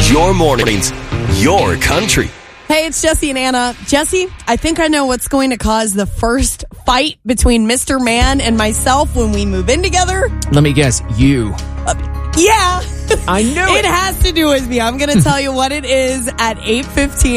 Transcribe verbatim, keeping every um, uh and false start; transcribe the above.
Your mornings, your country. Hey, it's Jesse and Anna. Jesse, I think I know what's going to cause the first fight between Mister Man and myself when we move in together. Let me guess, you. Uh, yeah. I knew it. It has to do with me. I'm going to tell you what it is at eight fifteen.